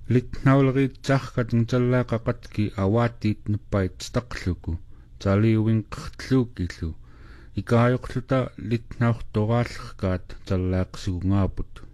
litnauleriitsarkat ngutallaaqaqatki awaatiit nuppait staqluku taliuinqertluukillu ikaayuqluta litnaurtoraallерkaat tallaaqsugungaaput